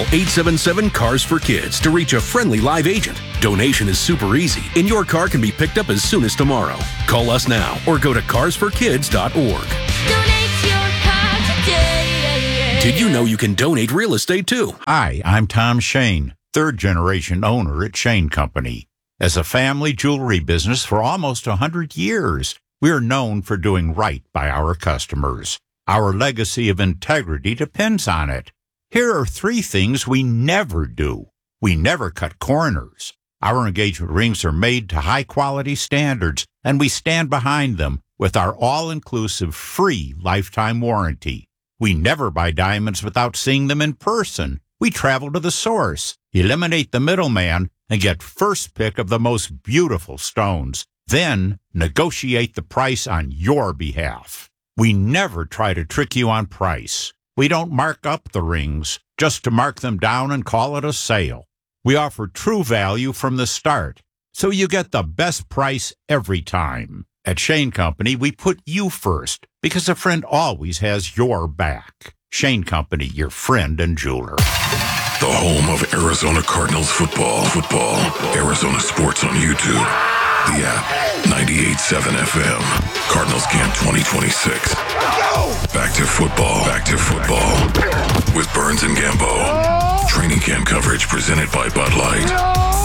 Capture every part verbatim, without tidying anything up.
eight seven seven, C A R S for Kids to reach a friendly live agent. Donation is super easy, and your car can be picked up as soon as tomorrow. Call us now or go to cars for kids dot org. Donate your car today. Did you know you can donate real estate too? Hi, I'm Tom Shane, third-generation owner at Shane Company. As a family jewelry business for almost one hundred years, we are known for doing right by our customers. Our legacy of integrity depends on it. Here are three things we never do. We never cut corners. Our engagement rings are made to high-quality standards, and we stand behind them with our all-inclusive free lifetime warranty. We never buy diamonds without seeing them in person. We travel to the source, eliminate the middleman, and get first pick of the most beautiful stones. Then negotiate the price on your behalf. We never try to trick you on price. We don't mark up the rings just to mark them down and call it a sale. We offer true value from the start, so you get the best price every time. At Shane Company, we put you first because a friend always has your back. Shane Company, your friend and jeweler. The home of Arizona Cardinals football. Football. Arizona Sports on YouTube. The app. ninety-eight point seven F M. Cardinals Camp twenty twenty-six. Back to football. Back to football. With Burns and Gambo. Training camp coverage presented by Bud Light.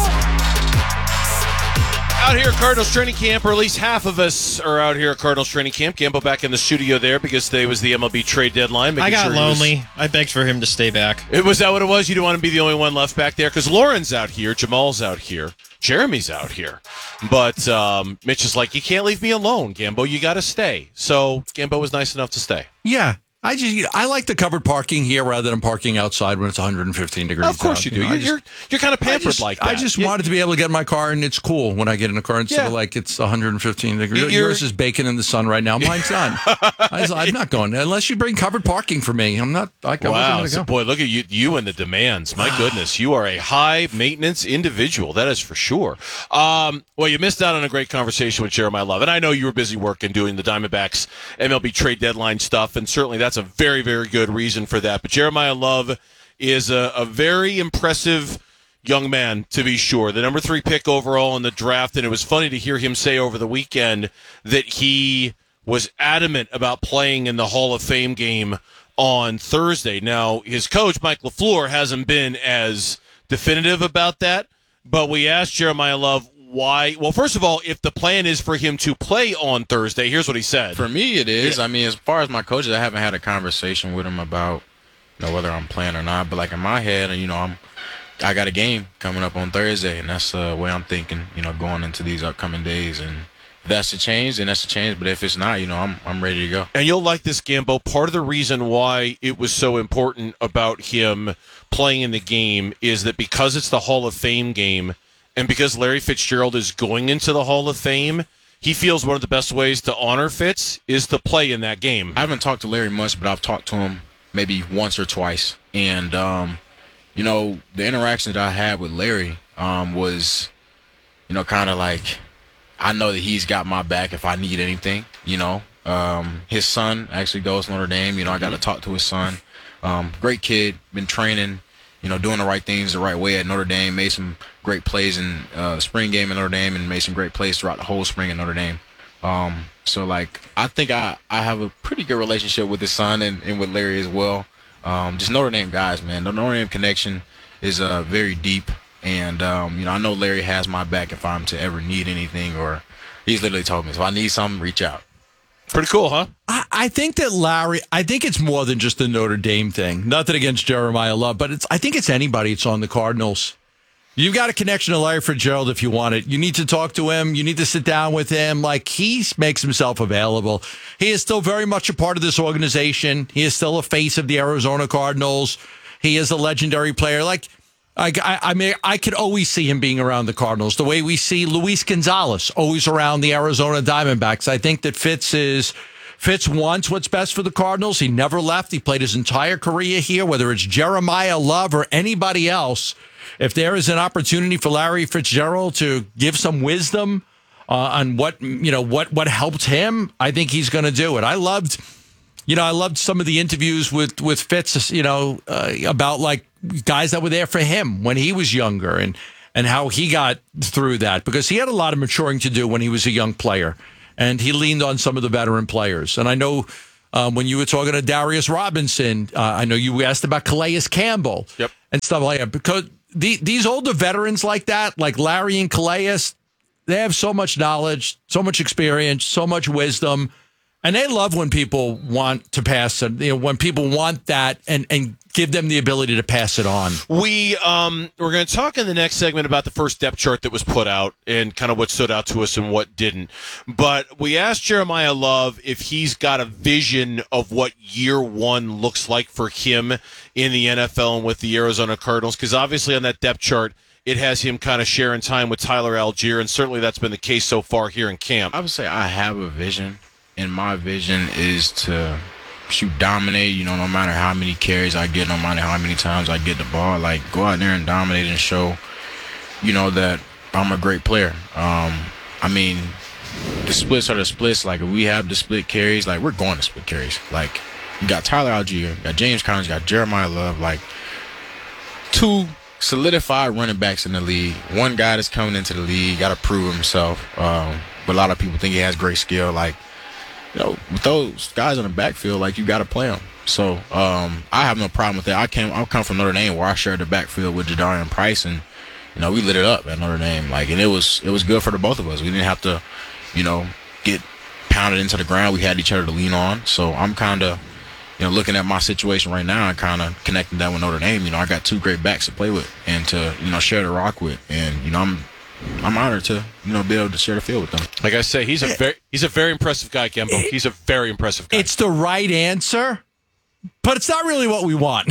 Out here at Cardinals training camp, or at least half of us are out here at Cardinals training camp. Gambo back in the studio there because today was the M L B trade deadline. I got sure lonely. Was, I begged for him to stay back. It was that what it was? You didn't want to be the only one left back there because Lauren's out here, Jamal's out here, Jeremy's out here. But um, Mitch is like, you can't leave me alone, Gambo. You got to stay. So Gambo was nice enough to stay. Yeah. I just I like the covered parking here rather than parking outside when it's one hundred fifteen degrees. Of course out. you do. You know, you're, just, you're you're kind of pampered I just, like that. I just yeah. wanted to be able to get in my car and it's cool when I get in a car instead Yeah. of like it's one hundred fifteen degrees. You're, Yours is baking in the sun right now. Mine's not. I was, I'm not going unless you bring covered parking for me. I'm not. I, I wow, wasn't so going to go. boy, look at you, you and the demands. My goodness, you are a high maintenance individual. That is for sure. Um, well, you missed out on a great conversation with Jeremiah Love, and I know you were busy working doing the Diamondbacks M L B trade deadline stuff, and certainly that's a very, very good reason for that. But Jeremiah Love is a, a very impressive young man, to be sure. The number three pick overall in the draft, and it was funny to hear him say over the weekend that he was adamant about playing in the Hall of Fame game on Thursday. Now, his coach, Mike LaFleur, hasn't been as definitive about that, but we asked Jeremiah Love why. Well, first of all, if the plan is for him to play on Thursday, here's what he said. For me, it is. Yeah. I mean, as far as my coaches, I haven't had a conversation with him about, you know, whether I'm playing or not. But like in my head, you know, I'm, I got a game coming up on Thursday, and that's the way I'm thinking, you know, going into these upcoming days. And if that's the change, then that's the change. But if it's not, you know, I'm I'm ready to go. And you'll like this, Gambo. Part of the reason why it was so important about him playing in the game is that because it's the Hall of Fame game, and because Larry Fitzgerald is going into the Hall of Fame, he feels one of the best ways to honor Fitz is to play in that game. I haven't talked to Larry much, but I've talked to him maybe once or twice. And, um, you know, the interaction that I had with Larry um, was, you know, kind of like, I know that he's got my back if I need anything, you know. Um, his son actually goes to Notre Dame. You know, I got to talk to his son. Um, great kid, been training, you know, doing the right things the right way at Notre Dame, made some great plays in uh, spring game at Notre Dame and made some great plays throughout the whole spring at Notre Dame. Um, so, like, I think I, I have a pretty good relationship with his son and, and with Larry as well. Um, just Notre Dame guys, man. The Notre Dame connection is uh, very deep. And, um, you know, I know Larry has my back if I'm to ever need anything, or he's literally told me, if I need something, reach out. Pretty cool, huh? I, I think that Larry, I think it's more than just the Notre Dame thing. Nothing against Jeremiah Love, but it's. I think it's anybody that's on the Cardinals. You've got a connection to Larry Fitzgerald if you want it. You need to talk to him. You need to sit down with him. Like, he makes himself available. He is still very much a part of this organization. He is still a face of the Arizona Cardinals. He is a legendary player. Like, I, I, I mean, I could always see him being around the Cardinals the way we see Luis Gonzalez always around the Arizona Diamondbacks. I think that Fitz is Fitz wants what's best for the Cardinals. He never left. He played his entire career here, whether it's Jeremiah Love or anybody else. If there is an opportunity for Larry Fitzgerald to give some wisdom uh, on what you know what what helped him, I think he's going to do it. I loved. You know, I loved some of the interviews with, with Fitz, you know, uh, about like guys that were there for him when he was younger and, and how he got through that, because he had a lot of maturing to do when he was a young player, and he leaned on some of the veteran players. And I know um, when you were talking to Darius Robinson, uh, I know you asked about Calais Campbell yep. and stuff like that, because the, these older veterans like that, like Larry and Calais, they have so much knowledge, so much experience, so much wisdom, and they love when people want to pass it. You know, when people want that and, and give them the ability to pass it on. We um we're going to talk in the next segment about the first depth chart that was put out and kind of what stood out to us and what didn't. But we asked Jeremiah Love if he's got a vision of what year one looks like for him in the N F L and with the Arizona Cardinals, because obviously on that depth chart it has him kind of sharing time with Tyler Algier, and certainly that's been the case so far here in camp. I would say I have a vision, and my vision is to shoot dominate, you know, no matter how many carries I get, no matter how many times I get the ball, like go out there and dominate and show, you know, that I'm a great player. Um, I mean, the splits are the splits. Like if we have the split carries, like we're going to split carries. Like you got Tyler Algier, you got James Conner, you got Jeremiah Love, like two solidified running backs in the league. One guy that's coming into the league, got to prove himself. Um, but a lot of people think he has great skill. Like, you know, with those guys in the backfield, like you got to play them. So um, I have no problem with that. I came, I come from Notre Dame where I shared the backfield with Jadarian Price, and you know we lit it up at Notre Dame. Like, and it was it was good for the both of us. We didn't have to, you know, get pounded into the ground. We had each other to lean on. So I'm kind of, you know, looking at my situation right now and kind of connecting that with Notre Dame. You know, I got two great backs to play with and to, you know, share the rock with. And, you know, I'm I'm honored to, you know, be able to share the field with them. Like I say, he's a very he's a very impressive guy, Kembo. He's a very impressive guy. It's the right answer, but it's not really what we want.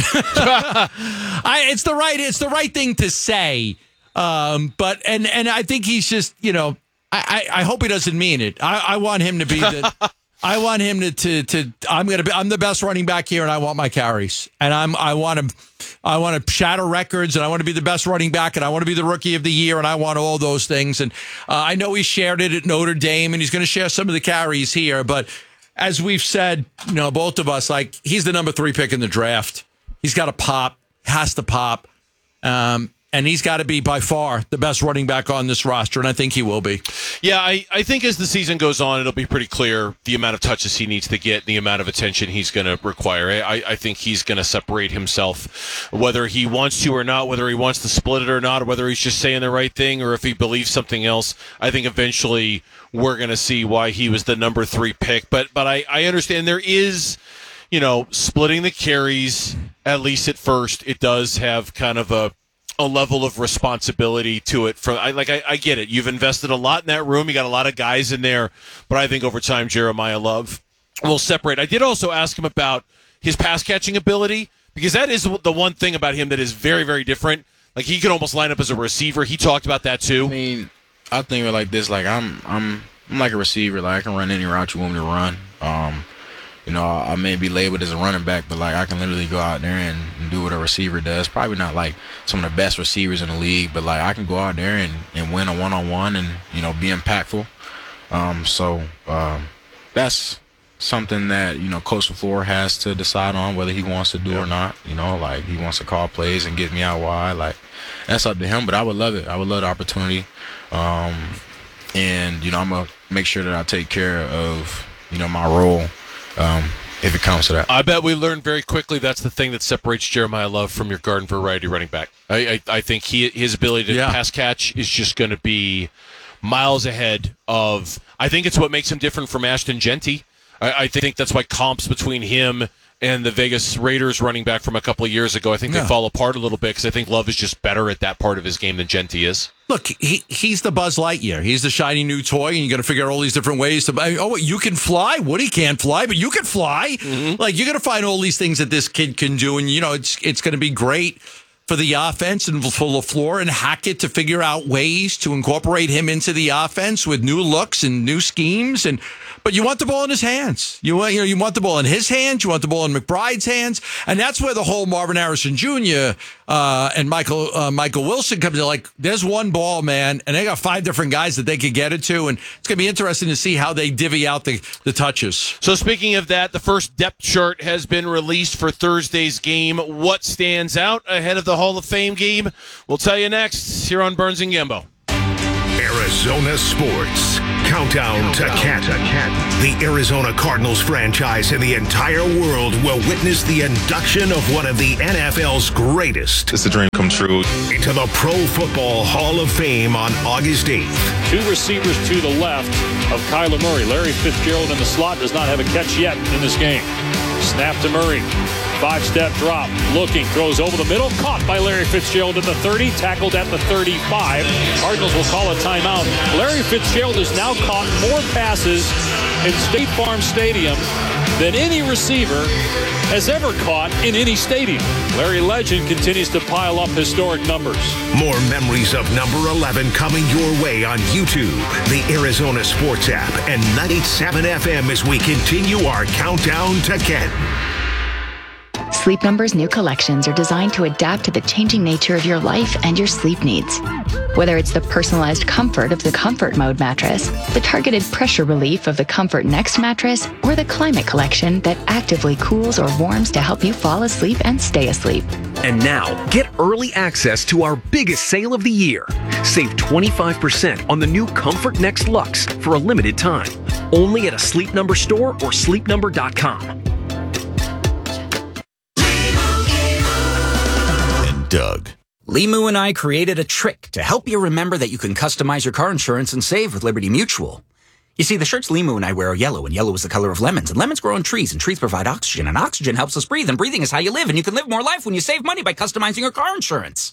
I, it's the right it's the right thing to say. Um, but and and I think he's just, you know, I, I, I hope he doesn't mean it. I, I want him to be the I want him to, to, to I'm going to be, I'm the best running back here, and I want my carries, and I'm, I want to, I want to shatter records, and I want to be the best running back, and I want to be the rookie of the year, and I want all those things. And uh, I know he shared it at Notre Dame, and he's going to share some of the carries here. But as we've said, you know, both of us, like, he's the number three pick in the draft. He's got to pop, has to pop. Um, And he's got to be by far the best running back on this roster, and I think he will be. Yeah, I, I think as the season goes on, it'll be pretty clear the amount of touches he needs to get, the amount of attention he's going to require. I, I think he's going to separate himself, whether he wants to or not, whether he wants to split it or not, or whether he's just saying the right thing, or if he believes something else. I think eventually we're going to see why he was the number three pick. But but I, I understand there is, you know, splitting the carries, at least at first, it does have kind of a a level of responsibility to it. From I like I, I get it. You've invested a lot in that room. You got a lot of guys in there, but I think over time Jeremiah Love will separate. I did also ask him about his pass catching ability, because that is the one thing about him that is very, very different. Like, he could almost line up as a receiver. He talked about that too. I mean, I think of it like this. Like I'm I'm I'm like a receiver. Like I can run any route you want me to run. Um, You know, I may be labeled as a running back, but, like, I can literally go out there and, and do what a receiver does. Probably not, like, some of the best receivers in the league, but, like, I can go out there and, and win a one-on-one and, you know, be impactful. Um, so um, that's something that, you know, Coach LaFleur has to decide on whether he wants to do or not. You know, like, he wants to call plays and get me out wide. Like, that's up to him, but I would love it. I would love the opportunity. Um, and, you know, I'm going to make sure that I take care of, you know, my role. Um, if it comes to that. I bet we learned very quickly that's the thing that separates Jeremiah Love from your garden variety running back. I I, I think he his ability to yeah. pass catch is just going to be miles ahead of. I think it's what makes him different from Ashton Genty. I, I think that's why comps between him and the Vegas Raiders running back from a couple of years ago, I think yeah. they fall apart a little bit, because I think Love is just better at that part of his game than Genty is. Look, he he's the Buzz Lightyear. He's the shiny new toy, and you got to figure out all these different ways to. Oh, you can fly. Woody can't fly, but you can fly. Mm-hmm. Like, you're going to find all these things that this kid can do, and you know it's it's going to be great for the offense and for LaFleur and Hackett to figure out ways to incorporate him into the offense with new looks and new schemes. And but you want the ball in his hands. You want you know you want the ball in his hands. You want the ball in McBride's hands, and that's where the whole Marvin Harrison Junior Uh, and Michael uh, Michael Wilson comes in. Like, there's one ball, man, and they got five different guys that they could get it to, and it's going to be interesting to see how they divvy out the, the touches. So speaking of that, the first depth chart has been released for Thursday's game. What stands out ahead of the Hall of Fame game? We'll tell you next here on Burns and Gambo. Arizona Sports. Countdown to Canton. The Arizona Cardinals franchise and the entire world will witness the induction of one of the N F L's greatest. It's a dream come true. Into the Pro Football Hall of Fame on August eighth. Two receivers to the left of Kyler Murray. Larry Fitzgerald in the slot does not have a catch yet in this game. Snap to Murray. Five-step drop. Looking. Throws over the middle. Caught by Larry Fitzgerald at the thirty. Tackled at the thirty-five. Cardinals will call a timeout. Larry Fitzgerald has now caught more passes in State Farm Stadium than any receiver has ever caught in any stadium. Larry Legend continues to pile up historic numbers. More memories of number eleven coming your way on YouTube, the Arizona Sports app, and ninety-eight point seven F M as we continue our countdown to Canton. Sleep Number's new collections are designed to adapt to the changing nature of your life and your sleep needs. Whether it's the personalized comfort of the Comfort Mode mattress, the targeted pressure relief of the Comfort Next mattress, or the Climate Collection that actively cools or warms to help you fall asleep and stay asleep. And now, get early access to our biggest sale of the year. Save twenty-five percent on the new Comfort Next Luxe for a limited time. Only at a Sleep Number store or sleep number dot com. Doug. Limu and I created a trick to help you remember that you can customize your car insurance and save with Liberty Mutual. You see, the shirts Limu and I wear are yellow, and yellow is the color of lemons, and lemons grow on trees, and trees provide oxygen, and oxygen helps us breathe, and breathing is how you live, and you can live more life when you save money by customizing your car insurance.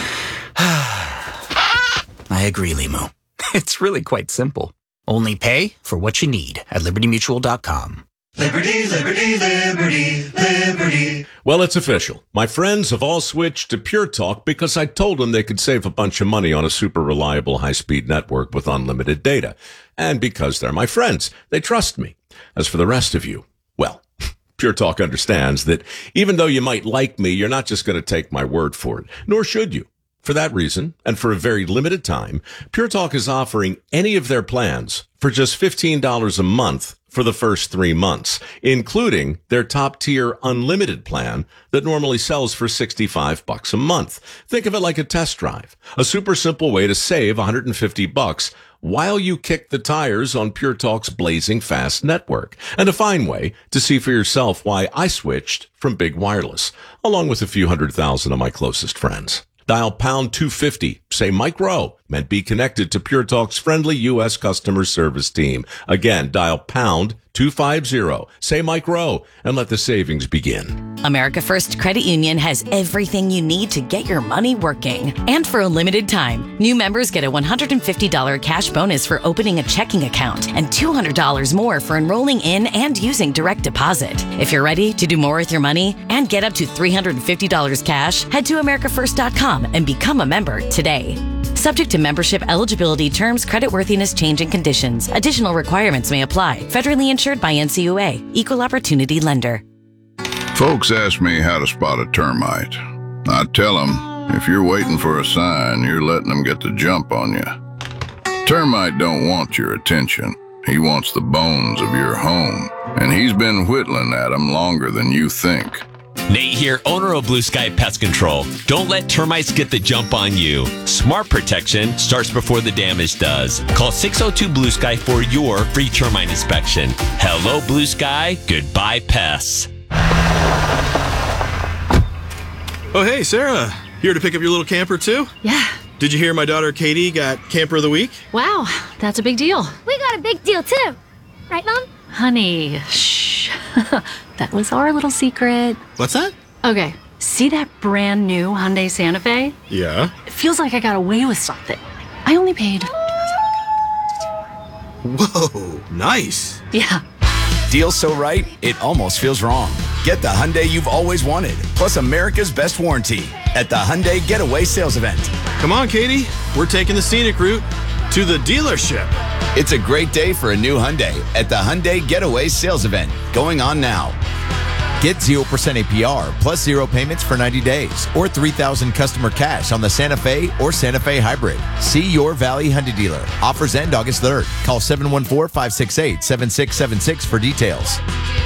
I agree, Limu. It's really quite simple. Only pay for what you need at liberty mutual dot com. Liberty, liberty, liberty, liberty. Well, it's official. My friends have all switched to Pure Talk because I told them they could save a bunch of money on a super reliable high-speed network with unlimited data. And because they're my friends, they trust me. As for the rest of you, well, Pure Talk understands that even though you might like me, you're not just going to take my word for it, nor should you. For that reason, and for a very limited time, Pure Talk is offering any of their plans for just fifteen dollars a month for the first three months, including their top-tier unlimited plan that normally sells for sixty-five bucks a month. Think of it like a test drive, a super simple way to save one hundred fifty bucks while you kick the tires on Pure Talk's blazing fast network, and a fine way to see for yourself why I switched from Big Wireless, along with a few hundred thousand of my closest friends. Dial pound two fifty, say Mike Rowe, and be connected to Pure Talk's friendly U S customer service team. Again, dial pound two fifty, say Mike Rowe, and let the savings begin. America First Credit Union has everything you need to get your money working. And for a limited time, new members get a one hundred fifty dollars cash bonus for opening a checking account and two hundred dollars more for enrolling in and using direct deposit. If you're ready to do more with your money and get up to three hundred fifty dollars cash, head to america first dot com and become a member today. Subject to membership eligibility, terms, creditworthiness, change, and conditions. Additional requirements may apply. Federally insured by N C U A. Equal Opportunity Lender. Folks ask me how to spot a termite. I tell them, if you're waiting for a sign, you're letting them get the jump on you. Termite don't want your attention. He wants the bones of your home, and he's been whittling at them longer than you think. Nate here, owner of Blue Sky Pest Control. Don't let termites get the jump on you. Smart protection starts before the damage does. Call six oh two Blue Sky for your free termite inspection. Hello, Blue Sky. Goodbye, pests. Oh, hey, Sarah. Here to pick up your little camper, too? Yeah. Did you hear my daughter Katie got Camper of the Week? Wow, that's a big deal. We got a big deal, too. Right, Mom? Honey, shh. That was our little secret. What's that? Okay, see that brand new Hyundai Santa Fe? Yeah. It feels like I got away with something. I only paid... Whoa, nice. Yeah. Deal so right, it almost feels wrong. Get the Hyundai you've always wanted, plus America's best warranty at the Hyundai Getaway Sales Event. Come on, Katie. We're taking the scenic route to the dealership. It's a great day for a new Hyundai at the Hyundai Getaway Sales Event, going on now. Get zero percent A P R plus zero payments for ninety days or three thousand customer cash on the Santa Fe or Santa Fe Hybrid. See your Valley Hyundai dealer. Offers end August third. Call seven one four, five six eight, seven six seven six for details.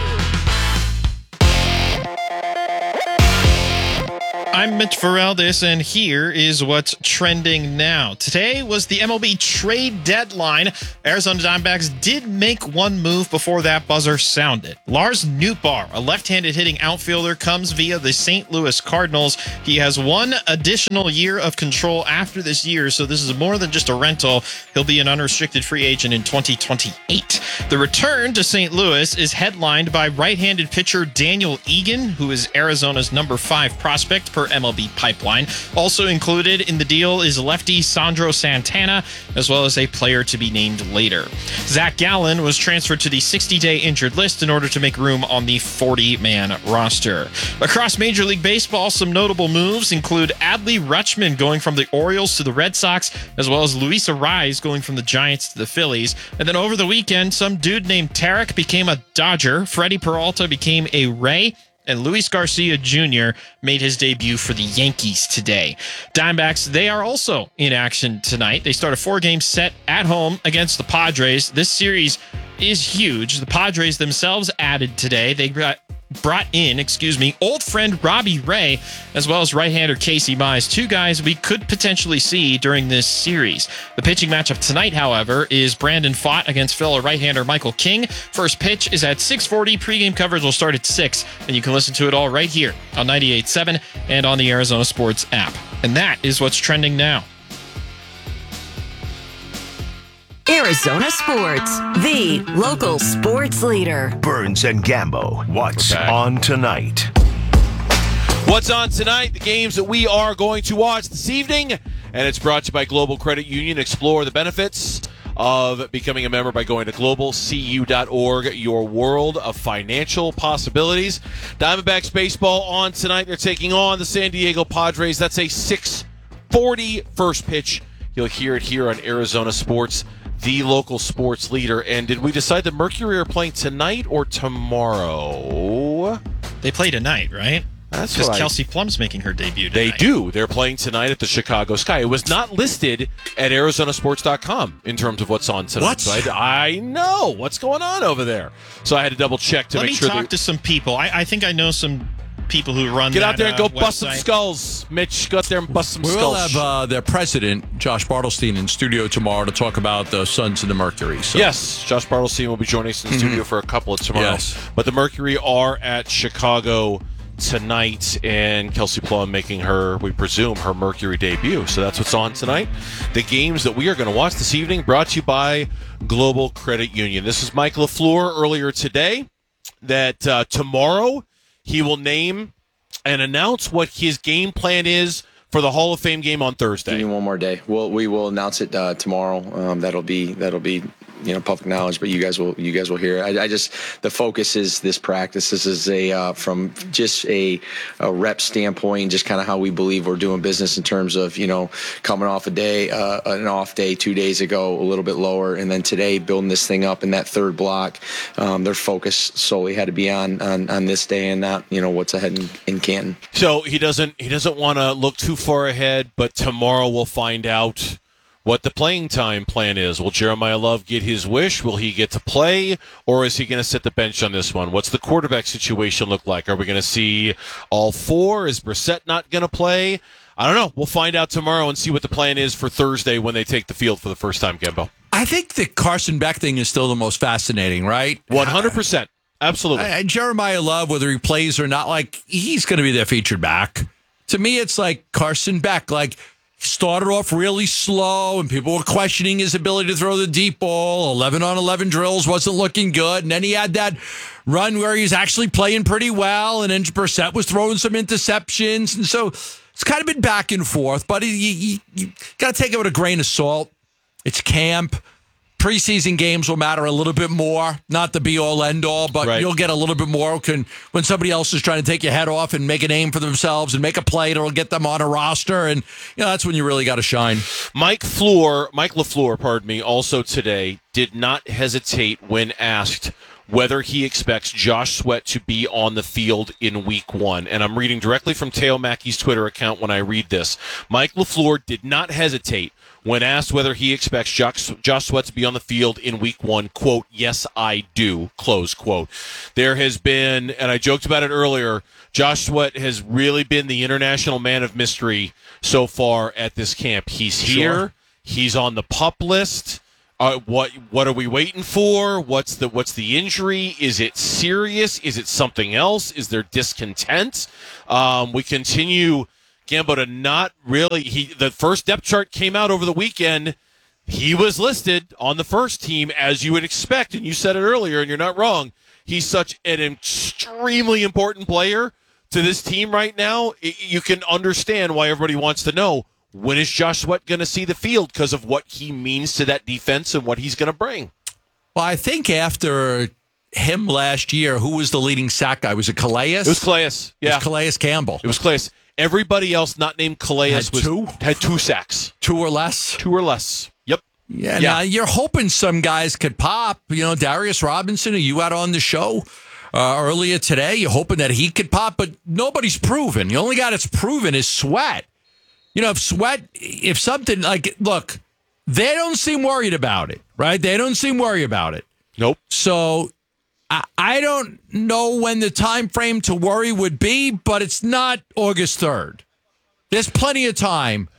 I'm Mitch Feraldis, and here is what's trending now. Today was the M L B trade deadline. Arizona Diamondbacks did make one move before that buzzer sounded. Lars Nootbaar, a left-handed hitting outfielder, comes via the Saint Louis Cardinals. He has one additional year of control after this year, so this is more than just a rental. He'll be an unrestricted free agent in twenty twenty-eight. The return to Saint Louis is headlined by right-handed pitcher Daniel Egan, who is Arizona's number five prospect per M L B Pipeline. Also included in the deal is lefty Sandro Santana, as well as a player to be named later. Zach Gallen was transferred to the sixty-day injured list in order to make room on the forty-man roster. Across Major League Baseball, some notable moves include Adley Rutschman going from the Orioles to the Red Sox, as well as Luis Arraez going from the Giants to the Phillies. And then over the weekend, some dude named Tarek became a Dodger, Freddie Peralta became a Ray, and Luis Garcia Junior made his debut for the Yankees today. Diamondbacks, they are also in action tonight. They start a four-game set at home against the Padres. This series is huge. The Padres themselves added today. They got brought in, excuse me, old friend Robbie Ray, as well as right-hander Casey Mize, two guys we could potentially see during this series. The pitching matchup tonight, however, is Brandon Pfaadt against fellow right-hander Michael King. First pitch is at six forty. Pre-game coverage will start at six, and you can listen to it all right here on ninety-eight point seven and on the Arizona Sports app. And that is what's trending now. Arizona Sports, the local sports leader. Burns and Gambo, what's Okay. on tonight? What's on tonight? The games that we are going to watch this evening, and it's brought to you by Global Credit Union. Explore the benefits of becoming a member by going to global c u dot org, your world of financial possibilities. Diamondbacks baseball on tonight. They're taking on the San Diego Padres. That's a six forty first pitch. You'll hear it here on Arizona Sports, the local sports leader. And did we decide the Mercury are playing tonight or tomorrow? They play tonight, right? That's because what I- Kelsey Plum's making her debut They tonight. do. They're playing tonight at the Chicago Sky. It was not listed at Arizona Sports dot com in terms of what's on tonight. What? So I, I know what's going on over there. So I had to double check to Let make me sure. talk that, to some people. I, I think I know some people who run Get that, out there and uh, go bust some website. skulls, Mitch. Go out there and bust some We'll skulls. have uh, their president, Josh Bartlestein, in studio tomorrow to talk about the Suns and the Mercury. So. Yes, Josh Bartlestein will be joining us in the Mhm. studio for a couple of tomorrow. Yes. But the Mercury are at Chicago tonight, and Kelsey Plum making her, we presume, her Mercury debut. So that's what's on tonight. The games that we are going to watch this evening brought to you by Global Credit Union. This is Mike LaFleur earlier today that uh, tomorrow he will name and announce what his game plan is for the Hall of Fame game on Thursday. Give me one more day. We'll we will announce it uh, tomorrow. Um, that'll be that'll be you know public knowledge, but you guys will you guys will hear it. I, I just the focus is this practice. This is a uh, from just a, a rep standpoint, just kind of how we believe we're doing business in terms of you know coming off a day, uh, an off day two days ago, a little bit lower, and then today building this thing up in that third block. Um, their focus solely had to be on on, on this day and not you know what's ahead in, in Canton. So he doesn't he doesn't want to look too far ahead, but tomorrow we'll find out what the playing time plan is. Will Jeremiah Love get his wish? Will he get to play? Or is he going to sit the bench on this one? What's the quarterback situation look like? Are we going to see all four? Is Brissett not going to play? I don't know. We'll find out tomorrow and see what the plan is for Thursday when they take the field for the first time, Gembo. I think the Carson Beck thing is still the most fascinating, right? one hundred percent. Absolutely. Uh, Jeremiah Love, whether he plays or not, like, he's going to be their featured back. To me, it's like Carson Beck. Like, started off really slow, and people were questioning his ability to throw the deep ball. eleven on eleven drills wasn't looking good. And then he had that run where he was actually playing pretty well, and then Brissett was throwing some interceptions. And so it's kind of been back and forth, but you, you, you got to take it with a grain of salt. It's camp. preseason games will matter a little bit more. Not the be-all, end-all, but Right. you'll get a little bit more can, when somebody else is trying to take your head off and make a name for themselves and make a play that'll get them on a roster. And you know that's when you really got to shine. Mike Floor, Mike LaFleur, pardon me, also today did not hesitate when asked whether he expects Josh Sweat to be on the field in week one. And I'm reading directly from Teo Mackey's Twitter account when I read this. Mike LaFleur did not hesitate when asked whether he expects Josh, Josh Sweat to be on the field in week one. Quote, yes, I do, close quote. There has been, and I joked about it earlier, Josh Sweat has really been the international man of mystery so far at this camp. He's here. Sure. He's on the PUP list. Uh, what what are we waiting for? What's the what's the injury? Is it serious? Is it something else? Is there discontent? Um, we continue, Gambo, to not really. He the first depth chart came out over the weekend. He was listed on the first team as you would expect, and you said it earlier, and you're not wrong. He's such an extremely important player to this team right now. You can understand why everybody wants to know. When is Josh Sweat going to see the field because of what he means to that defense and what he's going to bring? Well, I think after him last year, who was the leading sack guy? Was it Calais? It was Calais. Yeah. It was Calais Campbell. It was Calais. Everybody else not named Calais Had was two? had two sacks. Two or less? Two or less. Yep. Yeah, Yeah. Now you're hoping some guys could pop. You know, Darius Robinson, who you had on the show uh, earlier today, you're hoping that he could pop, but nobody's proven. The only guy that's proven is Sweat. You know, if Sweat, if something like, look, they don't seem worried about it, right? They don't seem worried about it. Nope. So I, I don't know when the time frame to worry would be, but it's not August third. There's plenty of time.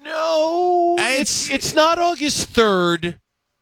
No, it's it's not August third,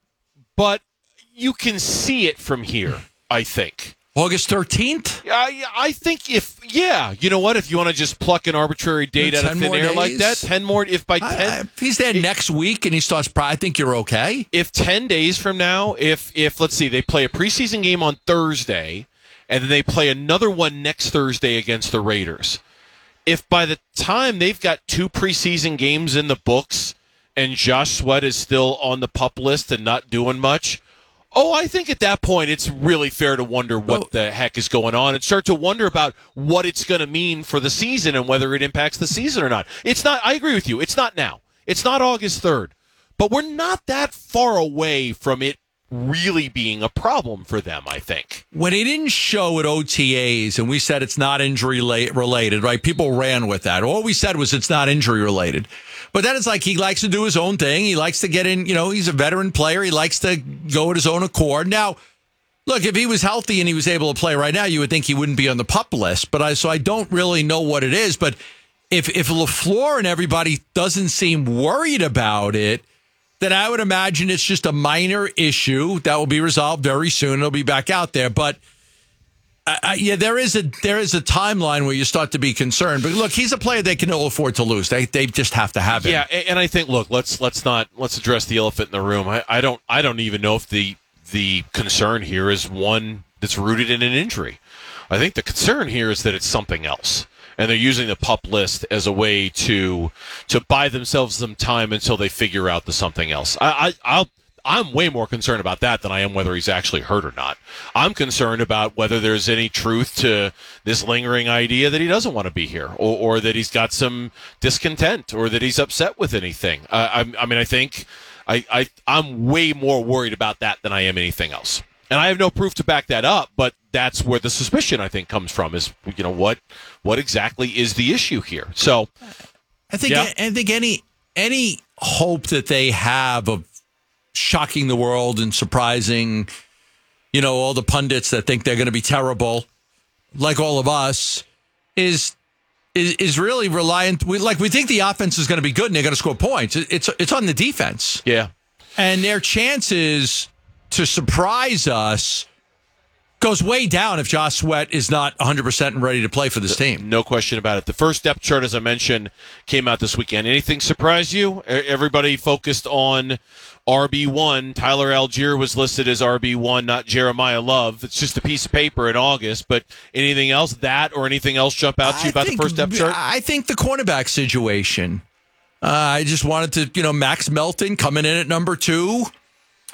but you can see it from here, I think. August thirteenth? I I think if yeah, you know what? If you want to just pluck an arbitrary date out of ten thin more air like days? that, ten more. If by I- ten, I- if he's there next week and he starts, pro- I think you're okay. if ten days from now, if if let's see, they play a preseason game on Thursday, and then they play another one next Thursday against the Raiders. If by the time they've got two preseason games in the books and Josh Sweat is still on the PUP list and not doing much, oh, I think at that point it's really fair to wonder what the heck is going on and start to wonder about what it's going to mean for the season and whether it impacts the season or not. It's not, I agree with you, it's not now. It's not August third. But we're not that far away from it really being a problem for them, I think. When he didn't show at O T As and we said it's not injury la- related, right? People ran with that. All we said was it's not injury related. But then it's like he likes to do his own thing. He likes to get in, you know, he's a veteran player. He likes to go at his own accord. Now, look, if he was healthy and he was able to play right now, you would think he wouldn't be on the PUP list. But I, so I don't really know what it is. But if, if LaFleur and everybody doesn't seem worried about it, then I would imagine it's just a minor issue that will be resolved very soon. It'll be back out there. But uh, uh, yeah, there is a there is a timeline where you start to be concerned. But look, he's a player they can ill afford to lose. They they just have to have him. Yeah, and I think look, let's let's not let's address the elephant in the room. I, I don't I don't even know if the the concern here is one that's rooted in an injury. I think the concern here is that it's something else. And they're using the PUP list as a way to to buy themselves some time until they figure out the something else. I, I I'll I'm way more concerned about that than I am whether he's actually hurt or not. I'm concerned about whether there's any truth to this lingering idea that he doesn't want to be here, or, or that he's got some discontent, or that he's upset with anything. Uh, I, I mean, I think I, I I'm way more worried about that than I am anything else. And I have no proof to back that up, but that's where the suspicion, I think, comes from, is, you know, what what exactly is the issue here? So I think yeah. I think any any hope that they have of shocking the world and surprising, you know, all the pundits that think they're going to be terrible, like all of us, is is, is really reliant. We, like we think the offense is going to be good and they're going to score points. It's it's on the defense. Yeah, and their chances to surprise us goes way down if Josh Sweat is not one hundred percent and ready to play for this team. No question about it. The first depth chart, as I mentioned, came out this weekend. Anything surprise you? Everybody focused on R B one. Tyler Algier was listed as R B one, not Jeremiah Love. It's just a piece of paper in August, but anything else, that or anything else jump out to you I about think, the first depth chart? I think the cornerback situation. Uh, I just wanted to, you know, Max Melton coming in at number two.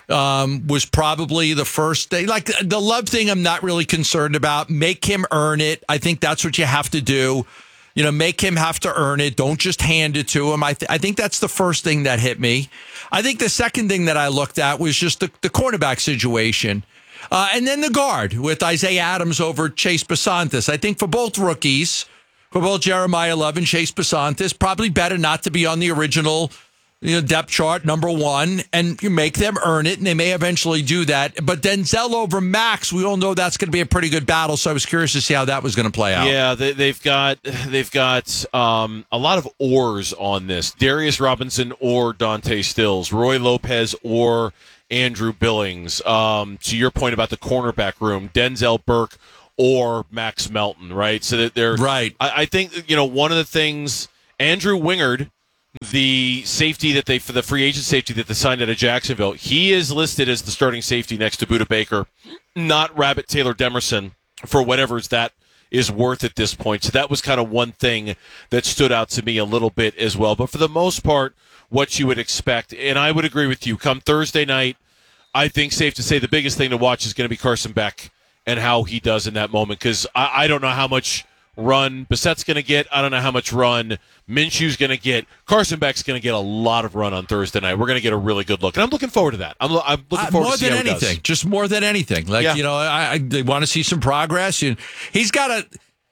um, was probably the first thing. Like the Love thing, I'm not really concerned about. Make him earn it. I think that's what you have to do. You know, make him have to earn it. Don't just hand it to him. I, th- I think that's the first thing that hit me. I think the second thing that I looked at was just the, the cornerback situation. Uh, and then the guard with Isaiah Adams over Chase Besantis. I think for both rookies, for both Jeremiah Love and Chase Besantis, probably better not to be on the original you know, depth chart, number one, and you make them earn it, and they may eventually do that. But Denzel over Max, we all know that's going to be a pretty good battle, so I was curious to see how that was going to play out. Yeah, they, they've got they've got um, a lot of ors on this. Darius Robinson or Dante Stills, Roy Lopez or Andrew Billings. Um, to your point about the cornerback room, Denzel Burke or Max Melton, right? So that they're right. I, I think you know one of the things Andrew Wingard, the safety that they for the free agent safety that they signed out of Jacksonville, he is listed as the starting safety next to Budda Baker, not Rabbit Taylor Demerson, for whatever that is worth at this point. So that was kind of one thing that stood out to me a little bit as well. But for the most part, what you would expect, and I would agree with you, come Thursday night, I think safe to say the biggest thing to watch is going to be Carson Beck and how he does in that moment, because I, I don't know how much run Bissett's going to get. I don't know how much run Minshew's going to get. Carson Beck's going to get a lot of run on Thursday night. We're going to get a really good look, and I'm looking forward to that. I'm, I'm looking forward uh, more to see than how he anything, does. just more than anything. Like Yeah. you know, I, I they want to see some progress. And he's got a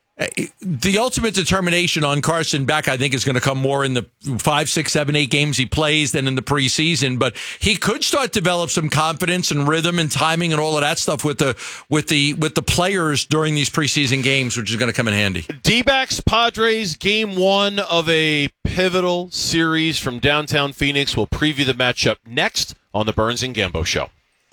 the ultimate determination on Carson Beck. I think is going to come more in the five, six, seven, eight games he plays than in the preseason. But he could start to develop some confidence and rhythm and timing and all of that stuff with the with the with the players during these preseason games, which is going to come in handy. D-backs Padres game one of a pivotal series from downtown Phoenix. We'll preview the matchup next on the Burns and Gambo Show.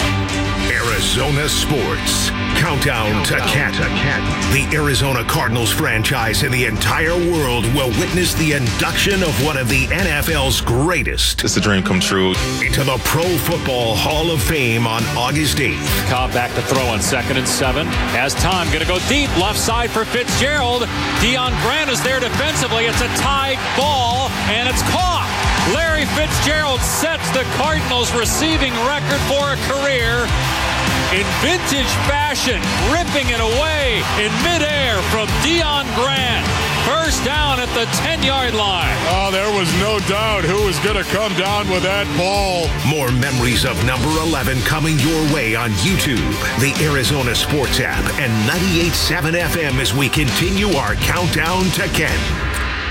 Arizona Sports. Countdown to Canton. The Arizona Cardinals franchise and the entire world will witness the induction of one of the N F L's greatest. It's a dream come true. Into the Pro Football Hall of Fame on August eighth. Cobb back to throw on second and seven. Has time. Going to go deep. Left side for Fitzgerald. Deion Grant is there defensively. It's a tied ball, and it's caught. Larry Fitzgerald sets the Cardinals' receiving record for a career in vintage fashion, ripping it away in midair from Deion Grant. First down at the ten-yard line. Oh, there was no doubt who was going to come down with that ball. More memories of number eleven coming your way on YouTube, the Arizona Sports app, and ninety-eight point seven F M as we continue our countdown to Canton.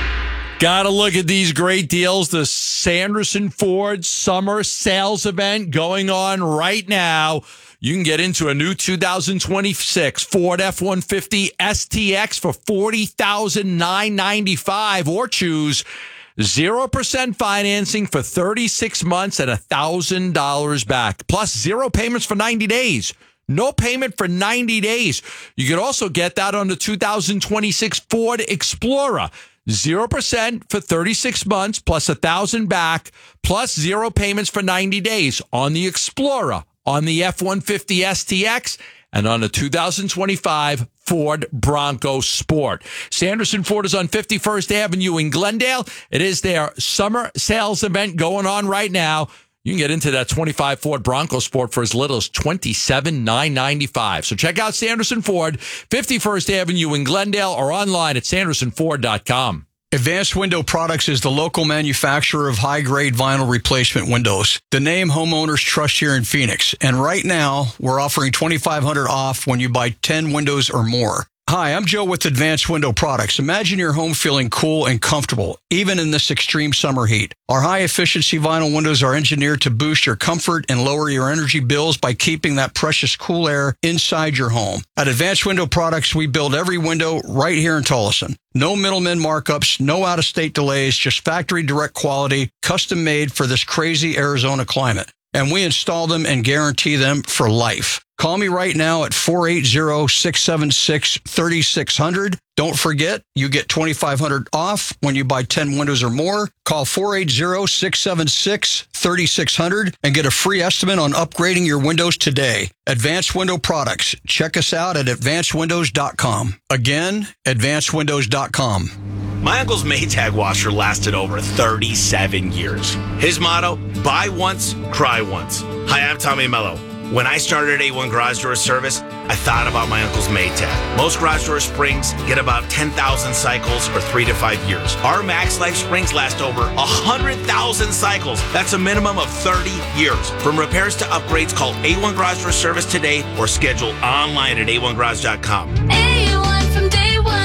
Got to look at these great deals. The Sanderson Ford Summer Sales Event going on right now. You can get into a new two thousand twenty-six Ford F one fifty S T X for forty thousand nine hundred ninety-five dollars or choose zero percent financing for thirty-six months at one thousand dollars back, plus zero payments for ninety days. No payment for ninety days. You could also get that on the two thousand twenty-six Ford Explorer. zero percent for thirty-six months, plus one thousand dollars back, plus zero payments for ninety days on the Explorer, on the F one fifty S T X, and on the two thousand twenty-five Ford Bronco Sport. Sanderson Ford is on fifty-first Avenue in Glendale. It is their summer sales event going on right now. You can get into that twenty-five Ford Bronco Sport for as little as twenty-seven thousand nine hundred ninety-five dollars. So check out Sanderson Ford, fifty-first Avenue in Glendale, or online at sanderson ford dot com. Advanced Window Products is the local manufacturer of high-grade vinyl replacement windows. The name homeowners trust here in Phoenix. And right now, we're offering twenty-five hundred dollars off when you buy ten windows or more. Hi, I'm Joe with Advanced Window Products. Imagine your home feeling cool and comfortable, even in this extreme summer heat. Our high-efficiency vinyl windows are engineered to boost your comfort and lower your energy bills by keeping that precious cool air inside your home. At Advanced Window Products, we build every window right here in Tolleson. No middlemen markups, no out-of-state delays, just factory direct quality, custom made for this crazy Arizona climate. And we install them and guarantee them for life. Call me right now at four eight zero, six seven six, three six zero zero. Don't forget, you get twenty-five hundred dollars off when you buy ten windows or more. Call four eight zero, six seven six, three six zero zero and get a free estimate on upgrading your windows today. Advanced Window Products. Check us out at advanced windows dot com. Again, advanced windows dot com. My uncle's Maytag washer lasted over thirty-seven years. His motto, buy once, cry once. Hi, I'm Tommy Mello. When I started at A one Garage Door Service, I thought about my uncle's Maytag. Most garage door springs get about ten thousand cycles or three to five years. Our Max Life springs last over one hundred thousand cycles. That's a minimum of thirty years. From repairs to upgrades, call A one Garage Door Service today or schedule online at A one garage dot com. A one from day one.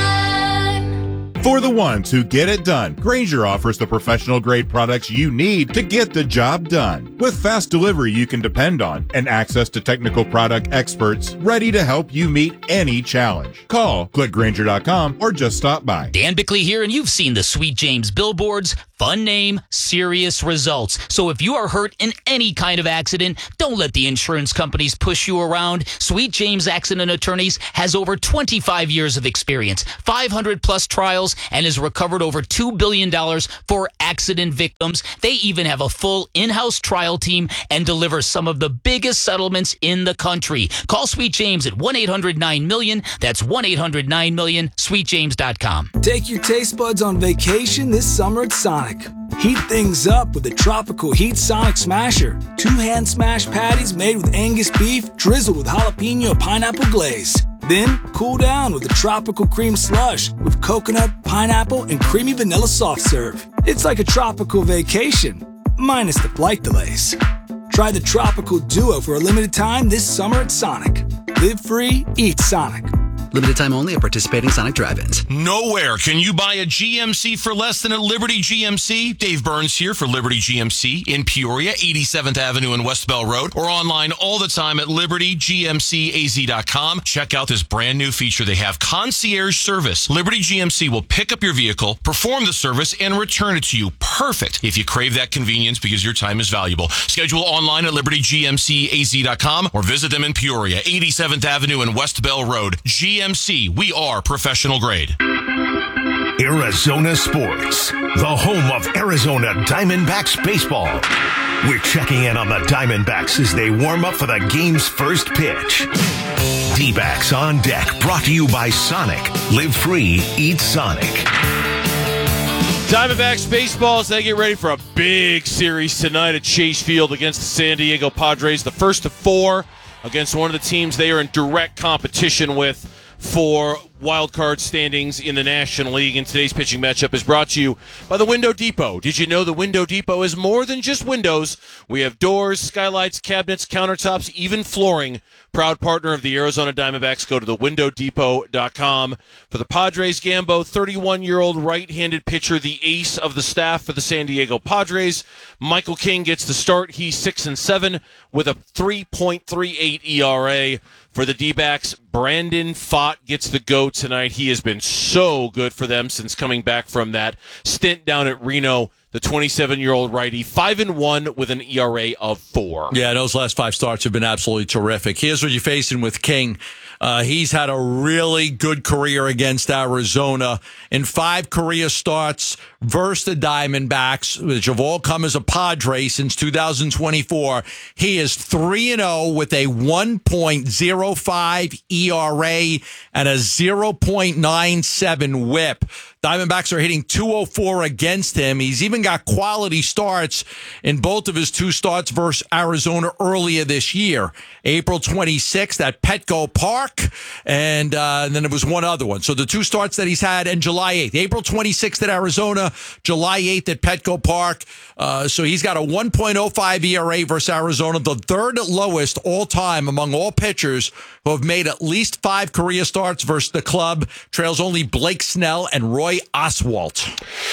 For the ones who get it done, Grainger offers the professional-grade products you need to get the job done. With fast delivery you can depend on and access to technical product experts ready to help you meet any challenge. Call, click Grainger dot com, or just stop by. Dan Bickley here, and you've seen the Sweet James billboards. Fun name, serious results. So if you are hurt in any kind of accident, don't let the insurance companies push you around. Sweet James Accident Attorneys has over twenty-five years of experience, five hundred plus trials, and has recovered over two billion dollars for accident victims. They even have a full in-house trial team and deliver some of the biggest settlements in the country. Call Sweet James at one eight hundred nine million. That's one eight hundred nine million, sweet james dot com. Take your taste buds on vacation this summer at Sonic. Heat things up with the Tropical Heat Sonic Smasher. Two hand smash patties made with Angus beef, drizzled with jalapeno pineapple glaze. Then cool down with the Tropical Cream Slush with coconut, pineapple, and creamy vanilla soft serve. It's like a tropical vacation, minus the flight delays. Try the Tropical Duo for a limited time this summer at Sonic. Live free, eat Sonic. Limited time only at participating Sonic drive-ins. Nowhere can you buy a G M C for less than at Liberty G M C. Dave Burns here for Liberty G M C in Peoria, eighty-seventh Avenue and West Bell Road, or online all the time at liberty g m c a z dot com. Check out this brand new feature. They have concierge service. Liberty G M C will pick up your vehicle, perform the service, and return it to you. Perfect if you crave that convenience because your time is valuable. Schedule online at liberty g m c a z dot com or visit them in Peoria, eighty-seventh Avenue and West Bell Road. G M C, we are professional grade. Arizona Sports, the home of Arizona Diamondbacks baseball. We're checking in on the Diamondbacks as they warm up for the game's first pitch. D-backs on deck, brought to you by Sonic. Live free, eat Sonic. Diamondbacks baseball as they get ready for a big series tonight at Chase Field against the San Diego Padres. The first of four against one of the teams they are in direct competition with for wild card standings in the National League. And today's pitching matchup is brought to you by the Window Depot. Did you know the Window Depot is more than just windows? We have doors, skylights, cabinets, countertops, even flooring. Proud partner of the Arizona Diamondbacks. Go to the window depot dot com. For the Padres, Gambo, thirty-one-year-old right-handed pitcher, the ace of the staff for the San Diego Padres. Michael King gets the start. He's six and seven with a three point three eight E R A. For the D-backs, Brandon Pfaadt gets the go tonight. He has been so good for them since coming back from that stint down at Reno. The twenty-seven-year-old righty, five and one with an E R A of four. Yeah, those last five starts have been absolutely terrific. Here's what you're facing with King. Uh, he's had a really good career against Arizona. In five career starts versus the Diamondbacks, which have all come as a Padre since two thousand twenty-four, he is three and oh with a one point oh five E R A and a zero point nine seven whip. Diamondbacks are hitting two oh four against him. He's even got quality starts in both of his two starts versus Arizona earlier this year. April twenty-sixth at Petco Park, and, uh, and then there was one other one. So the two starts that he's had, and July eighth. April twenty-sixth at Arizona, July eighth at Petco Park. Uh, so he's got a one point oh five E R A versus Arizona, the third lowest all-time among all pitchers who have made at least five career starts versus the club. Trails only Blake Snell and Roy Oswalt.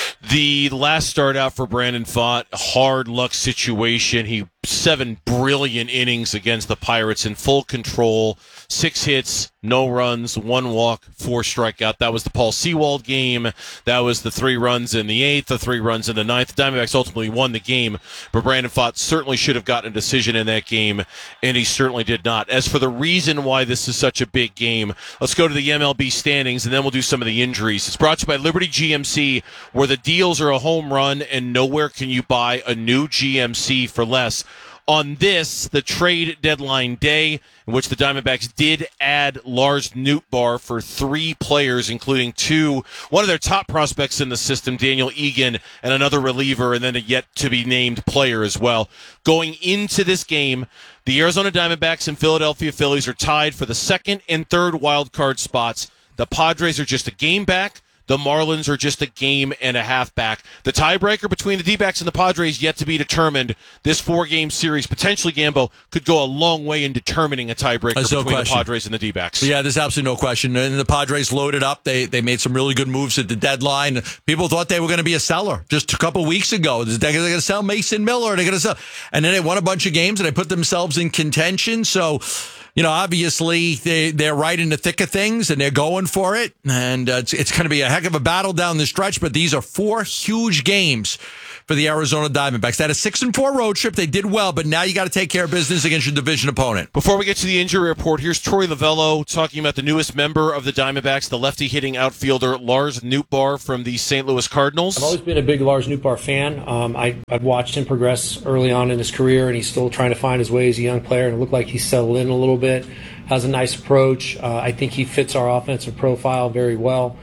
The last start out for Brandon Pfaadt, hard luck situation. He seven brilliant innings against the Pirates in full control. Six hits, no runs, one walk, four strikeout. That was the Paul Sewald game. That was the three runs in the eighth, the three runs in the ninth. The Diamondbacks ultimately won the game, but Brandon Pfaadt certainly should have gotten a decision in that game, and he certainly did not. As for the reason why this is such a big game, let's go to the M L B standings, and then we'll do some of the injuries. It's brought to you by Liberty G M C, where the deals are a home run, and nowhere can you buy a new G M C for less. on this, the trade deadline day, in which the Diamondbacks did add Lars Nootbaar for three players, including two, one of their top prospects in the system, Daniel Egan, and another reliever, and then a yet-to-be-named player as well. Going into this game, the Arizona Diamondbacks and Philadelphia Phillies are tied for the second and third wild card spots. The Padres are just a game back. The Marlins are just a game and a half back. The tiebreaker between the D-backs and the Padres yet to be determined. This four-game series, potentially, Gambo, could go a long way in determining a tiebreaker There's no between question. the Padres and the D-backs. Yeah, there's absolutely no question. And the Padres loaded up. They they made some really good moves at the deadline. People thought they were going to be a seller just a couple weeks ago. They're going to sell Mason Miller. They're going to sell, and then they won a bunch of games and they put themselves in contention. So, you know, obviously they, they're right in the thick of things and they're going for it. And uh, it's, it's going to be a heck of a battle down the stretch. But these are four huge games for the Arizona Diamondbacks. They had a six and four road trip. They did well, but now you got to take care of business against your division opponent. Before we get to the injury report, here's Troy Lavello talking about the newest member of the Diamondbacks, the lefty hitting outfielder Lars Nootbaar from the Saint Louis Cardinals. I've always been a big Lars Nootbaar fan. Um, I, I've watched him progress early on in his career, and he's still trying to find his way as a young player, and it looked like he's settled in a little bit, has a nice approach. Uh, I think he fits our offensive profile very well.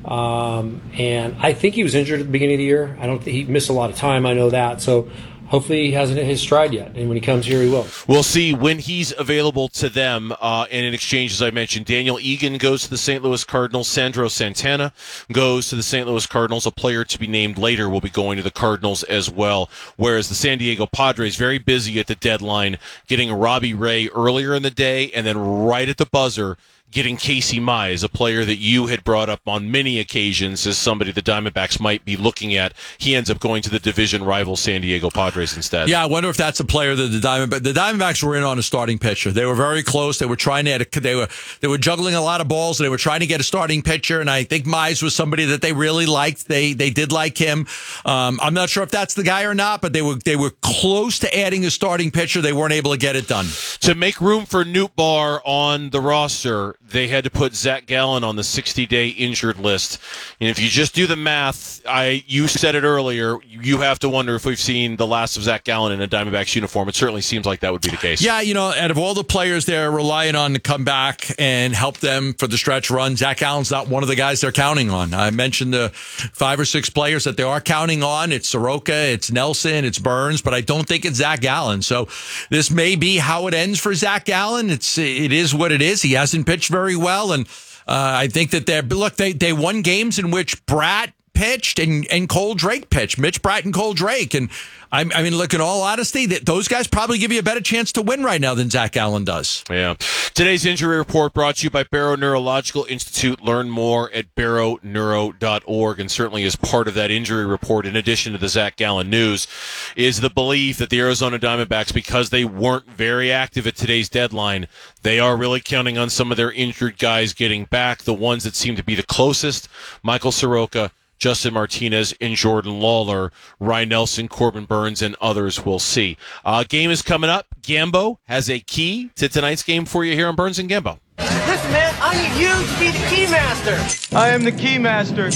Um, and I think he was injured at the beginning of the year. I don't think he missed a lot of time. I know that. So hopefully he hasn't hit his stride yet. And when he comes here, he will. We'll see when he's available to them. Uh, and in exchange, as I mentioned, Daniel Egan goes to the Saint Louis Cardinals. Sandro Santana goes to the Saint Louis Cardinals. A player to be named later will be going to the Cardinals as well. Whereas the San Diego Padres, very busy at the deadline, getting Robbie Ray earlier in the day, and then right at the buzzer, getting Casey Mize, a player that you had brought up on many occasions as somebody the Diamondbacks might be looking at. He ends up going to the division rival San Diego Padres instead. Yeah, I wonder if that's a player that the Diamondbacks, the Diamondbacks were in on a starting pitcher. They were very close. They were trying to, they were, they were juggling a lot of balls. They were trying to get a starting pitcher, and I think Mize was somebody that they really liked. They, they did like him. Um, I'm not sure if that's the guy or not, but they were, they were close to adding a starting pitcher. They weren't able to get it done. To make room for Nootbaar on the roster, they had to put Zach Gallen on the sixty-day injured list. And if you just do the math, I you said it earlier, you have to wonder if we've seen the last of Zach Gallen in a Diamondbacks uniform. It certainly seems like that would be the case. Yeah, you know, out of all the players they're relying on to come back and help them for the stretch run, Zach Gallen's not one of the guys they're counting on. I mentioned the five or six players that they are counting on. It's Soroka, it's Nelson, it's Burns, but I don't think it's Zach Gallen. So this may be how it ends for Zach Gallen. It's, it is what it is. He hasn't pitched very well. And uh, I think that they're, look, they, they won games in which Bratt pitched and, and Cole Drake pitched, Mitch Bratt and Cole Drake. And I, I mean, look, in all honesty, that those guys probably give you a better chance to win right now than Zach Gallen does. Yeah. Today's injury report brought to you by Barrow Neurological Institute. Learn more at barrow neuro dot org. And certainly as part of that injury report, in addition to the Zach Gallen news, is the belief that the Arizona Diamondbacks, because they weren't very active at today's deadline, they are really counting on some of their injured guys getting back. The ones that seem to be the closest, Michael Soroka, Justin Martinez, and Jordan Lawler, Ryan Nelson, Corbin Burns, and others we'll see. Uh, game is coming up. Gambo has a key to tonight's game for you here on Burns and Gambo. Listen, man, I need you to be the key master. I am the key master.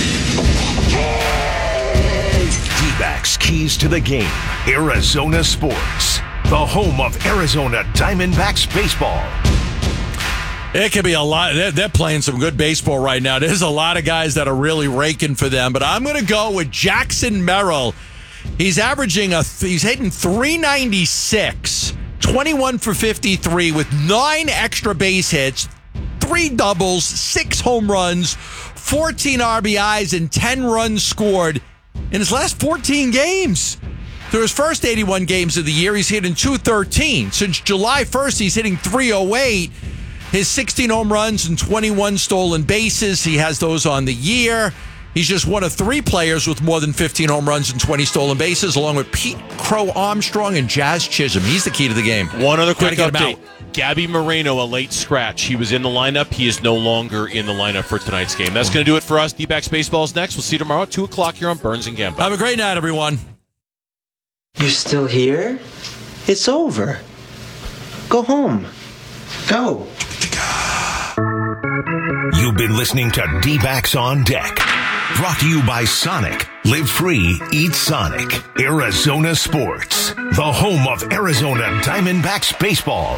D-backs Keys to the Game. Arizona Sports. The home of Arizona Diamondbacks baseball. It could be a lot. They're, they're playing some good baseball right now. There's a lot of guys that are really raking for them, but I'm going to go with Jackson Merrill. He's averaging a, he's hitting three ninety-six, twenty-one for fifty-three with nine extra base hits, three doubles, six home runs, fourteen R B Is, and ten runs scored in his last fourteen games. Through his first eighty-one games of the year, he's hitting two thirteen. Since July first, he's hitting three oh eight. His sixteen home runs and twenty-one stolen bases, he has those on the year. He's just one of three players with more than fifteen home runs and twenty stolen bases, along with Pete Crow Armstrong and Jazz Chisholm. He's the key to the game. One other quick update. Gabby Moreno, a late scratch. He was in the lineup. He is no longer in the lineup for tonight's game. That's going to do it for us. D-backs Baseball is next. We'll see you tomorrow at two o'clock here on Burns and Gambo. Have a great night, everyone. You're still here? It's over. Go home. Go. You've been listening to D-backs on Deck. Brought to you by Sonic. Live free, eat Sonic. Arizona Sports, the home of Arizona Diamondbacks baseball.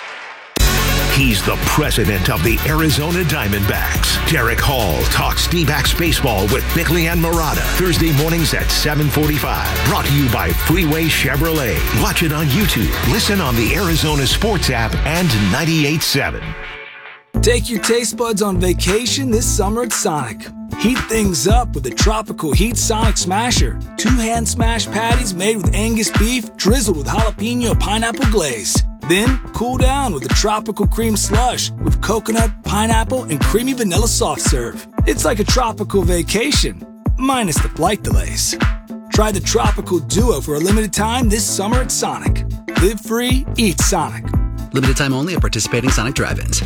He's the president of the Arizona Diamondbacks. Derek Hall talks D-backs baseball with Bickley and Murata. Thursday mornings at seven forty-five. Brought to you by Freeway Chevrolet. Watch it on YouTube. Listen on the Arizona Sports app and ninety-eight point seven. Take your taste buds on vacation this summer at Sonic. Heat things up with the Tropical Heat Sonic Smasher. Two hand smash patties made with Angus beef drizzled with jalapeno pineapple glaze. Then cool down with a tropical cream slush with coconut, pineapple, and creamy vanilla soft serve. It's like a tropical vacation, minus the flight delays. Try the Tropical Duo for a limited time this summer at Sonic. Live free, eat Sonic. Limited time only at participating Sonic drive-ins.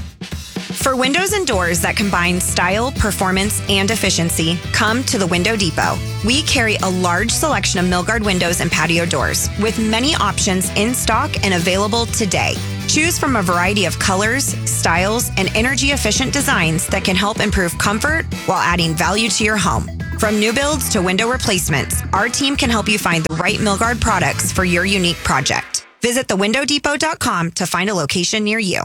For windows and doors that combine style, performance, and efficiency, come to the Window Depot. We carry a large selection of Milgard windows and patio doors, with many options in stock and available today. Choose from a variety of colors, styles, and energy-efficient designs that can help improve comfort while adding value to your home. From new builds to window replacements, our team can help you find the right Milgard products for your unique project. Visit the window depot dot com to find a location near you.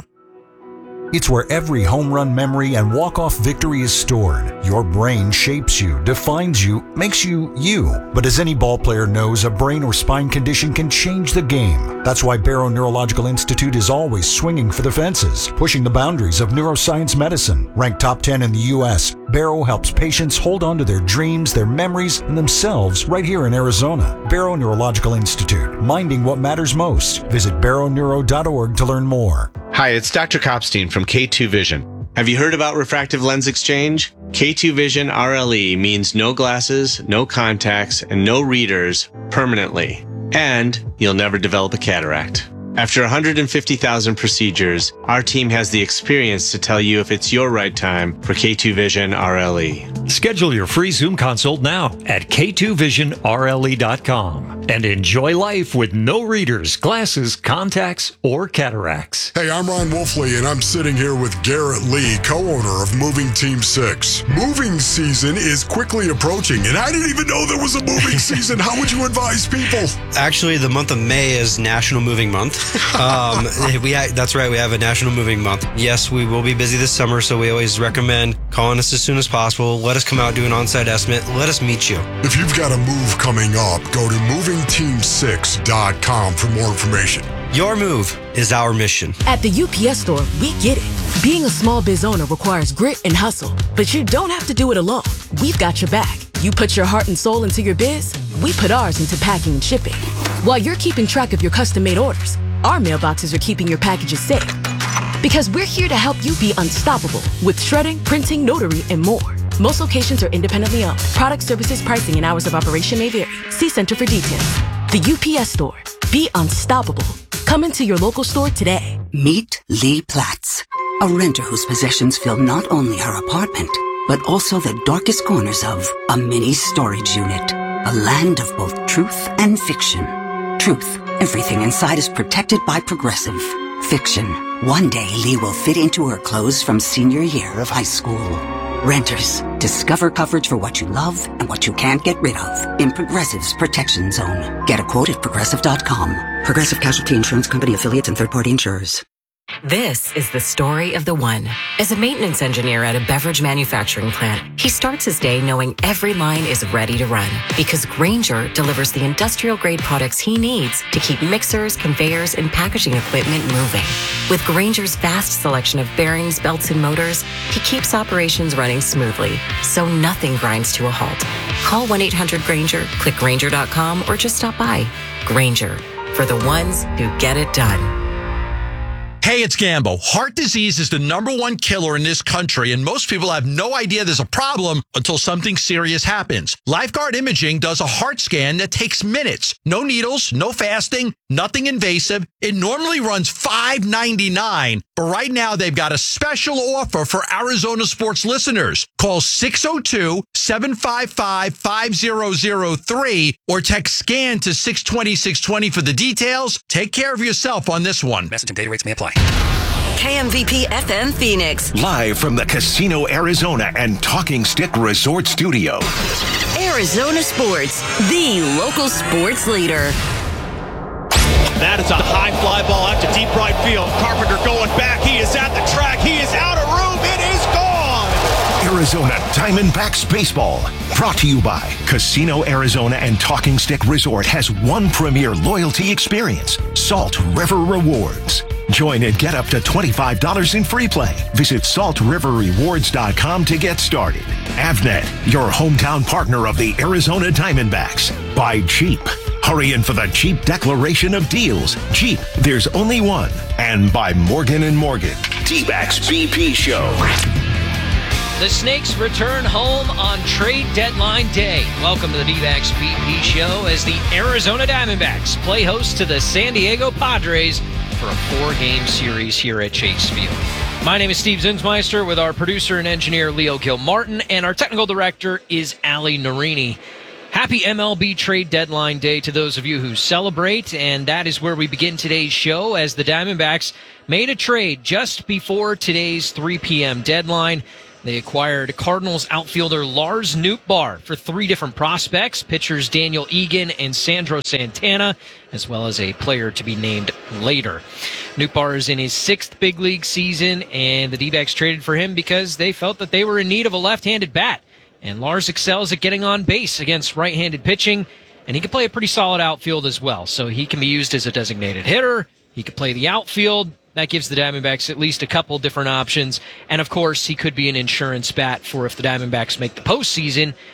It's where every home run memory and walk-off victory is stored. Your brain shapes you, defines you, makes you you. But as any ball player knows, a brain or spine condition can change the game. That's why Barrow Neurological Institute is always swinging for the fences, pushing the boundaries of neuroscience medicine. Ranked top ten in the U S, Barrow helps patients hold on to their dreams, their memories, and themselves right here in Arizona. Barrow Neurological Institute, minding what matters most. Visit barrow neuro dot org to learn more. Hi, it's Doctor Kopstein from K two Vision. Have you heard about refractive lens exchange? K two Vision R L E means no glasses, no contacts, and no readers permanently. And you'll never develop a cataract. After one hundred fifty thousand procedures, our team has the experience to tell you if it's your right time for K two Vision R L E. Schedule your free Zoom consult now at K two vision R L E dot com and enjoy life with no readers, glasses, contacts, or cataracts. Hey, I'm Ron Wolfley, and I'm sitting here with Garrett Lee, co-owner of Moving Team six. Moving season is quickly approaching, and I didn't even know there was a moving season. How would you advise people? Actually, the month of May is National Moving Month. um, we ha- that's right, we have a National Moving Month. Yes, we will be busy this summer, so we always recommend calling us as soon as possible. Let us come out, do an on-site estimate. Let us meet you. If you've got a move coming up, go to moving team six dot com for more information. Your move is our mission. At the U P S store, we get it. Being a small biz owner requires grit and hustle, but you don't have to do it alone. We've got your back. You put your heart and soul into your biz, we put ours into packing and shipping. While you're keeping track of your custom-made orders, our mailboxes are keeping your packages safe. Because we're here to help you be unstoppable with shredding, printing, notary, and more. Most locations are independently owned. Product, services, pricing, and hours of operation may vary. See Center for details. The U P S Store. Be unstoppable. Come into your local store today. Meet Lee Platts, a renter whose possessions fill not only her apartment, but also the darkest corners of a mini storage unit. A land of both truth and fiction. Truth. Everything inside is protected by Progressive. Fiction. One day Lee will fit into her clothes from senior year of high school. Renters. Discover coverage for what you love and what you can't get rid of in Progressive's Protection Zone. Get a quote at progressive dot com. Progressive Casualty Insurance Company affiliates and third-party insurers. This is the story of the one. As a maintenance engineer at a beverage manufacturing plant, he starts his day knowing every line is ready to run because Grainger delivers the industrial-grade products he needs to keep mixers, conveyors, and packaging equipment moving. With Grainger's vast selection of bearings, belts, and motors, he keeps operations running smoothly, so nothing grinds to a halt. Call one eight hundred Grainger, click Grainger dot com, or just stop by. Grainger, for the ones who get it done. Hey, it's Gambo. Heart disease is the number one killer in this country, and most people have no idea there's a problem until something serious happens. Lifeguard Imaging does a heart scan that takes minutes. No needles, no fasting, nothing invasive. It normally runs five ninety-nine, but right now they've got a special offer for Arizona sports listeners. Call six oh two, seven five five, five oh oh three or text SCAN to six twenty, six twenty for the details. Take care of yourself on this one. Message and data rates may apply. K M V P F M Phoenix. Live from the Casino Arizona and Talking Stick Resort Studio. Arizona Sports, the local sports leader. That is a high fly ball out to deep right field. Carpenter going back. He is at the track. He is out of room. It is gone. Arizona Diamondbacks Baseball. Brought to you by Casino Arizona and Talking Stick Resort has one premier loyalty experience, Salt River Rewards. Join and get up to twenty-five dollars in free play. Visit salt river rewards dot com to get started. Avnet, your hometown partner of the Arizona Diamondbacks. By Jeep. Hurry in for the Jeep Declaration of Deals. Jeep, there's only one. And by Morgan and Morgan. D-Backs B P Show. The Snakes return home on trade deadline day. Welcome to the D-Backs B P Show as the Arizona Diamondbacks play host to the San Diego Padres for a four-game series here at Chase Field. My name is Steve Zinsmeister with our producer and engineer Leo Gilmartin, and our technical director is Ali Narini. Happy M L B trade deadline day to those of you who celebrate, and that is where we begin today's show as the Diamondbacks made a trade just before today's three p.m. deadline. They acquired Cardinals outfielder Lars Nootbaar for three different prospects, pitchers Daniel Egan and Sandro Santana, as well as a player to be named later. Nootbaar is in his sixth big league season, and the D-backs traded for him because they felt that they were in need of a left-handed bat. And Lars excels at getting on base against right-handed pitching, and he can play a pretty solid outfield as well. So he can be used as a designated hitter. He could play the outfield. That gives the Diamondbacks at least a couple different options. And, of course, he could be an insurance bat for if the Diamondbacks make the postseason